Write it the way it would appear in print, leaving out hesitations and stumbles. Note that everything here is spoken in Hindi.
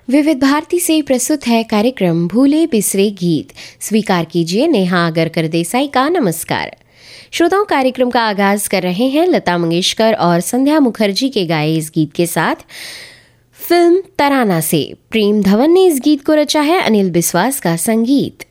विविध भारती से प्रस्तुत है कार्यक्रम भूले बिसरे गीत। स्वीकार कीजिए नेहा आगरकर देसाई का नमस्कार। श्रोताओं, कार्यक्रम का आगाज कर रहे हैं लता मंगेशकर और संध्या मुखर्जी के गाए इस गीत के साथ। फिल्म तराना से प्रेम धवन ने इस गीत को रचा है, अनिल बिस्वास का संगीत।